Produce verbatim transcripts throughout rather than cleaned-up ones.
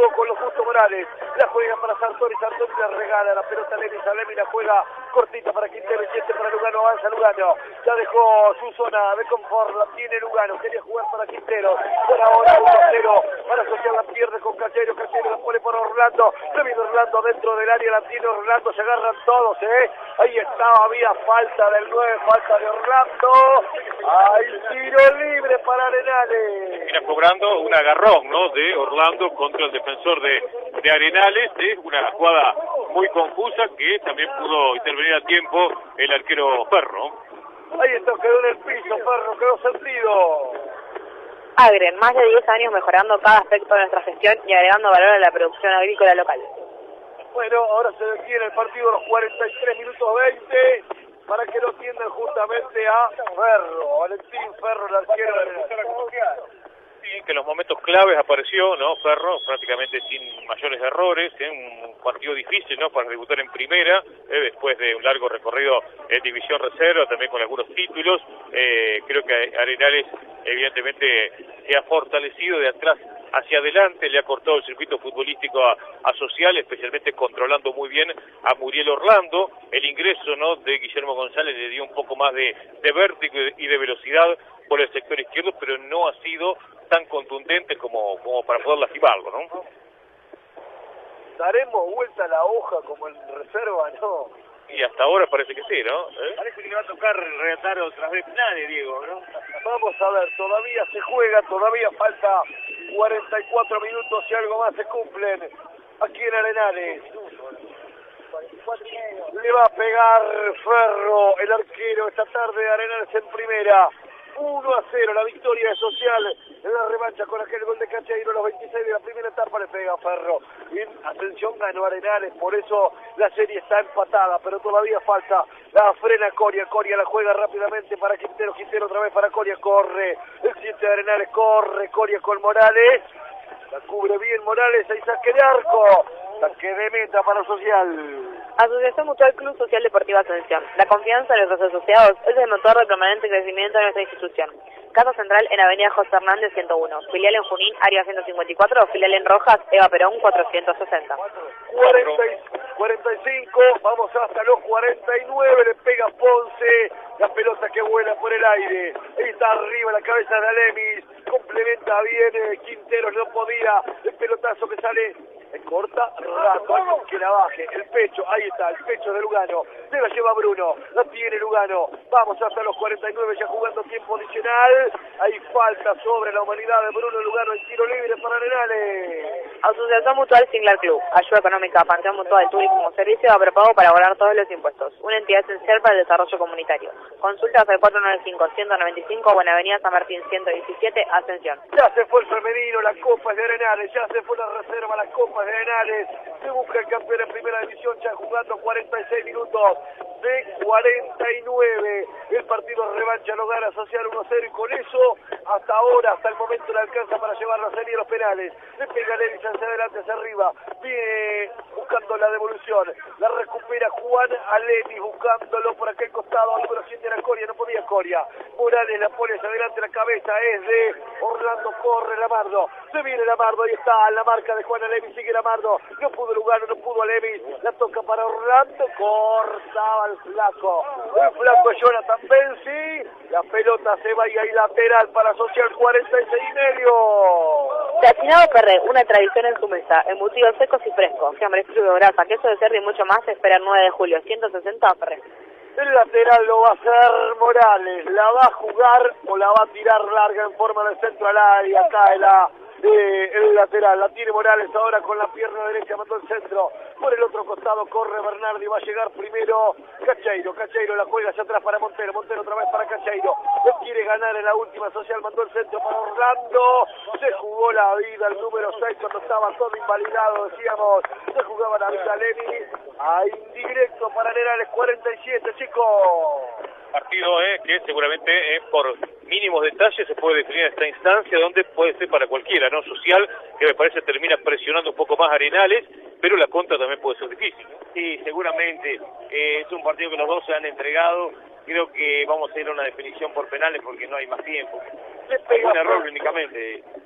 juego con los Justo Morales. La juega para Sartori, Sartori le regala la pelota a Lemis, a Lemis la juega cortita para Quintero, y siete para Lugano, avanza Lugano. Ya dejó su zona de confort, la tiene Lugano, quería jugar para Quintero. Por ahora uno a cero para Social, la pierde con Cachero, Cachero la pone para Orlando. Se viene Orlando dentro del área, la tiene Orlando, se agarran todos, ¿eh? Ahí estaba, había falta del nueve, falta de Orlando. Hay tiro libre para Arenales. Mira, cobrando un agarrón, ¿no?, de Orlando contra el defensor de, de Arenales. Es una jugada muy confusa que también pudo intervenir a tiempo el arquero Ferro. Ahí está, quedó en el piso, Ferro, quedó sentido. Agren, más de diez años mejorando cada aspecto de nuestra gestión y agregando valor a la producción agrícola local. Bueno, ahora se detiene el partido a los cuarenta y tres minutos veinte para que lo tiendan justamente a Ferro, Valentín Ferro, el arquero de la... Sí, que en los momentos claves apareció, ¿no?, Ferro, prácticamente sin mayores errores, en un partido difícil, ¿no?, para debutar en primera, eh, después de un largo recorrido en división reserva, también con algunos títulos. Eh, creo que Arenales evidentemente se ha fortalecido de atrás hacia adelante, le ha cortado el circuito futbolístico a, a Social, especialmente controlando muy bien a Muriel Orlando. El ingreso, ¿no?, de Guillermo González le dio un poco más de, de vértigo y de velocidad por el sector izquierdo, pero no ha sido tan contundente como, como para poder lastimarlo, ¿no? ¿Daremos vuelta a la hoja como en reserva, no? Y hasta ahora parece que sí, ¿no? ¿Eh? Parece que le va a tocar relatar otra vez nadie, Diego, ¿no? Vamos a ver, todavía se juega, todavía falta cuarenta y cuatro minutos y algo más se cumplen aquí en Arenales. Le va a pegar Ferro, el arquero, esta tarde Arenales en primera. uno a cero, la victoria de Social en la revancha con aquel gol de Cacheiro a los veintiséis de la primera etapa. Le pega a Ferro. Bien, atención, ganó Arenales, por eso la serie está empatada, pero todavía falta. La frena Coria, Coria la juega rápidamente para Quintero, Quintero otra vez para Coria, corre, el siete de Arenales, corre, Coria con Morales, la cubre bien Morales, ahí saque de arco, saque de meta para Social. Asociación Mutual Club Social Deportiva Ascensión. La confianza de nuestros asociados es el motor de permanente crecimiento de nuestra institución. Casa central en Avenida José Hernández ciento uno, filial en Junín, área ciento cincuenta y cuatro, filial en Rojas, Eva Perón cuatrocientos sesenta. cuarenta y cinco, vamos hasta los cuarenta y nueve, le pega Ponce, la pelota que vuela por el aire, ahí está arriba la cabeza de Alemis, complementa bien, eh, Quintero no podía, el pelotazo que sale, es corta, rato, que la baje, el pecho, ahí está, el pecho de Lugano, se la lleva Bruno, la tiene Lugano, vamos hasta los cuarenta y nueve ya jugando tiempo adicional, hay falta sobre la humanidad de Bruno Lugano, el tiro libre para Arenales. Asociación Mutual Singlar Club, ayuda económica, pensión mutual, turismo, servicio de prepago para abonar todos los impuestos, una entidad esencial para el desarrollo comunitario. Consultas al cuatro nueve cinco, ciento noventa y cinco, Buena Avenida San Martín ciento diecisiete, Ascensión. Ya se fue el femenino, la Copa es de Arenales, ya se fue la reserva, la Copa de Arenales, se busca el campeón en primera división, ya jugando cuarenta y seis minutos de cuarenta y nueve, el partido revancha lo gana Social uno a cero y con eso, hasta ahora, hasta el momento le alcanza para llevar la serie a los penales, le pega Levis hacia adelante, hacia arriba, viene buscando la devolución, la recupera Juan Aleni, buscándolo por aquel costado, al número siete era Coria, no podía Coria, Morales la pone hacia adelante, la cabeza es de Orlando, corre Lamardo, se viene Lamardo, ahí está la marca de Juan Aleni, sigue Lamardo, no pudo Lugano, no pudo Aleni, la toca para Orlando, cortaba el flaco, el flaco Jonathan Benzi, la pelota se va y hay lateral para Social cuarenta y seis y medio. Chacinado Ferré, una tradición en su mesa, embutidos secos y frescos, fiambre frío, grasa, queso de cerdo y mucho más, se espera el nueve de julio, ciento sesenta Ferré. El lateral lo va a hacer Morales, la va a jugar o la va a tirar larga en forma de centro al área, cae la, eh, el lateral, la tiene Morales ahora con la pierna derecha, mandó el centro, por el otro costado corre Bernardi, va a llegar primero Cacheiro, Cacheiro la juega hacia atrás para Montero, Montero otra vez para Cacheiro, lo quiere ganar en la última Social, mandó el centro para Orlando, se jugó la vida el número seis cuando estaba todo invalidado, decíamos, se jugaba la vida Levi, a indirecto para Arenales cuarenta y siete, chicos. Partido eh, que seguramente eh, por mínimos detalles se puede definir esta instancia donde puede ser para cualquiera, ¿no? Social, que me parece termina presionando un poco más a Arenales, pero la contra también puede ser difícil. Sí, seguramente. Eh, es un partido que los dos se han entregado. Creo que vamos a ir a una definición por penales porque no hay más tiempo. Le pega un error únicamente.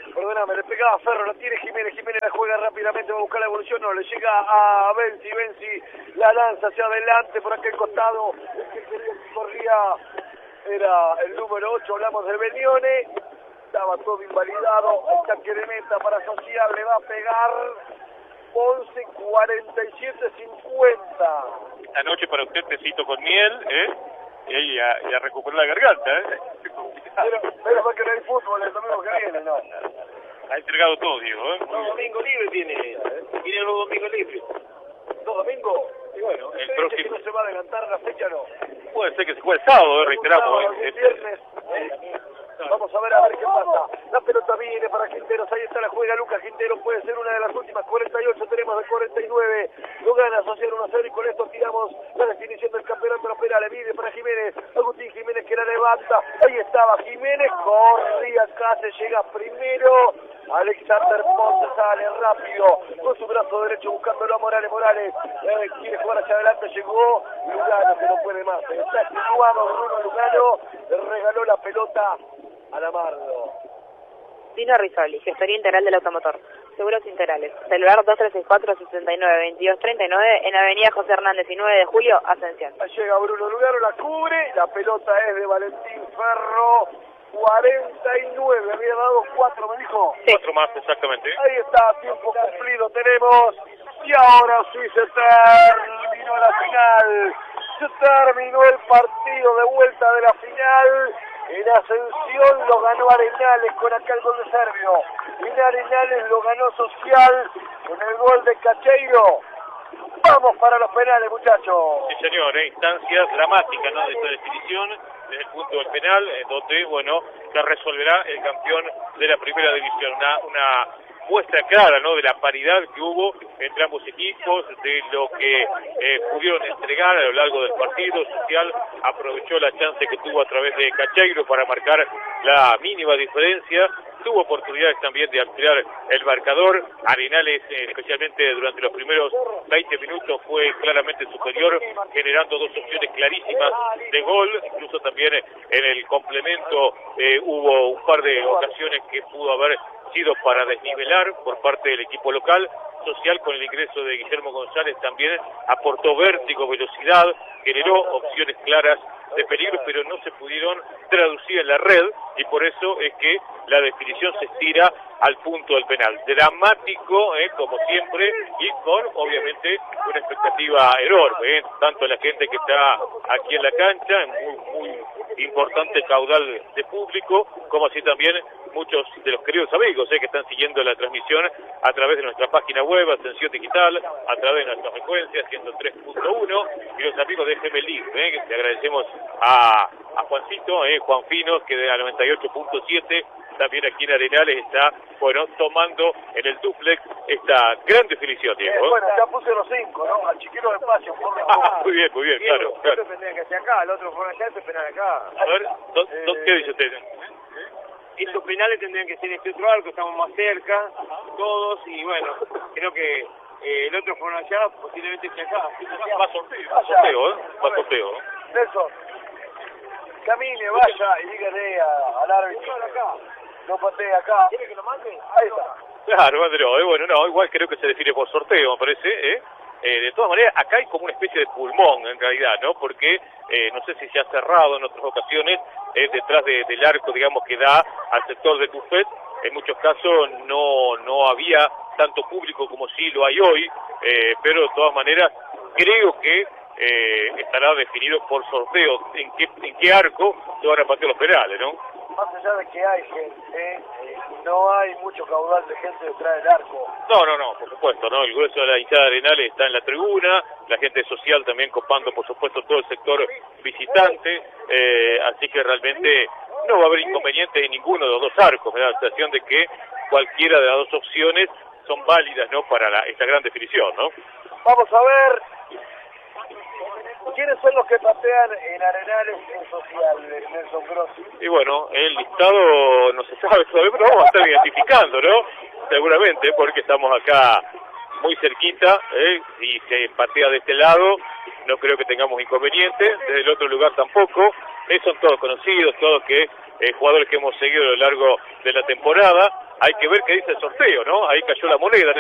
Perdóname, le pegaba a Ferro, la tiene Jiménez, Jiménez la juega rápidamente, va a buscar la evolución, no, le llega a Benzi, Benzi la lanza hacia adelante, por aquel costado, el que quería que corría era el número ocho, hablamos de Benione, estaba todo invalidado, el tanque de meta para Social, le va a pegar once cuarenta y siete cincuenta. Anoche para usted tecito con miel, ¿eh? Y a, y a recuperar la garganta, ¿eh? Pero, pero para que no hay fútbol el domingo que viene, ¿no? Ha entregado todo, Diego, ¿eh? Dos domingos libres tiene, tiene los domingos libres. ¿Dos domingos? Y bueno, el ¿Usted próximo... dice que no se va a adelantar la fecha, no? Puede ser que se juegue el sábado, ¿eh? Reiteramos. Sábado, ¿eh? el viernes. Vamos a ver a ver qué pasa. La pelota viene para Quinteros, ahí está la juega Lucas Quinteros, puede ser una de las últimas. Cuarenta y ocho tenemos de cuarenta y nueve. Lo gana Social uno a cero y con esto tiramos la definición del campeonato. Los penales, viene para Jiménez, Agustín Jiménez que la levanta. Ahí estaba Jiménez, corría acá, se llega primero. Alexander Ponce sale rápido con su brazo derecho buscándolo a Morales. Morales eh, quiere jugar hacia adelante, llegó Lugano que no puede más. Está extenuado Bruno Lugano, le regaló la pelota a Lamardo. Dino Risoli, gestoría integral del automotor. Seguros integrales. Celular dos tres seis cuatro, seis nueve, veintidós treinta y nueve en Avenida José Hernández y nueve de julio, Ascensión. Ahí llega Bruno Lugano, la cubre, la pelota es de Valentín Ferro. cuarenta y nueve, había dado cuatro, me dijo. Sí. Cuatro más, exactamente. Ahí está, tiempo cumplido tenemos. Y ahora sí se terminó la final. Se terminó el partido de vuelta de la final. En Ascensión lo ganó Arenales con aquel gol de Servio. En Arenales lo ganó Social con el gol de Cacheiro. Vamos para los penales, muchachos. Sí, señor, ¿eh? Instancias dramáticas, ¿no? De esta definición, desde el punto del penal, eh, donde, bueno, se resolverá el campeón de la primera división. Una, una muestra clara, ¿no? De la paridad que hubo entre ambos equipos, de lo que eh, pudieron entregar a lo largo del partido. Social aprovechó la chance que tuvo a través de Cacheiro para marcar la mínima diferencia. Tuvo oportunidades también de ampliar el marcador. Arenales, eh, especialmente durante los primeros veinte minutos, fue claramente superior, generando dos opciones clarísimas de gol. Incluso también en el complemento eh, hubo un par de ocasiones que pudo haber sido para desnivelar por parte del equipo local. Social, con el ingreso de Guillermo González, también aportó vértigo, velocidad, generó opciones claras de peligro, pero no se pudieron traducir en la red, y por eso es que la definición se estira al punto del penal. Dramático, eh, como siempre, y con, obviamente, una expectativa enorme, eh, tanto la gente que está aquí en la cancha, en muy, muy importante caudal de público, como así también muchos de los queridos amigos eh, que están siguiendo la transmisión a través de nuestra página web, Ascensión Digital, a través de nuestra frecuencia ciento tres punto uno, y los amigos de G M L I, eh, que le agradecemos a, a Juancito, eh, Juan Finos, que de la noventa y ocho punto siete, también aquí en Arenales está, bueno, tomando en el duplex esta gran definición, Diego. Eh, bueno, ya puse los cinco, ¿no? Al chiquero de espacio. Ah, muy bien, muy bien, Diego, claro, claro. Este tendría que ser acá, el otro fue allá, este penal acá. A ver, ¿dó, dó, Eh, ¿qué dice usted? Estos penales tendrían que ser este otro arco, estamos más cerca, todos, y bueno, creo que eh, el otro fueron allá, posiblemente esté acá. Va sorteo, va sorteo, ¿eh? Va sorteo, ¿no? Nelson, camine, vaya y dígale a- al árbitro. No patee acá. ¿Quiere que lo mande? Ahí está. Claro, Andrés, eh, bueno, no, igual creo que se define por sorteo, me parece, ¿eh? Eh, de todas maneras, acá hay como una especie de pulmón, en realidad, ¿no? Porque eh, no sé si se ha cerrado en otras ocasiones, eh, detrás de, del arco, digamos, que da al sector de Buffet. En muchos casos no, no había tanto público como sí lo hay hoy, eh, pero de todas maneras creo que eh, estará definido por sorteo en qué, en qué arco se van a patear los penales, ¿no? Más allá de que hay gente, eh, no hay mucho caudal de gente detrás del arco. No, no, no, por supuesto, ¿no? El grueso de la hinchada de Arenales está en la tribuna, la gente social también copando, por supuesto, todo el sector visitante, eh, así que realmente no va a haber inconveniente en ninguno de los dos arcos. Me da la sensación de que cualquiera de las dos opciones son válidas, ¿no? Para la, esta gran definición, ¿no? Vamos a ver quiénes son los que patean en Arenales en Social, Nelson Grossi. Y bueno, el listado no se sabe todavía, pero vamos a estar identificando, ¿no? Seguramente, porque estamos acá muy cerquita, ¿eh? Si se patea de este lado, no creo que tengamos inconvenientes, desde el otro lugar tampoco. Eh, son todos conocidos, todos que eh, jugadores que hemos seguido a lo largo de la temporada. hay que ver qué dice el sorteo, ¿no? Ahí cayó la moneda.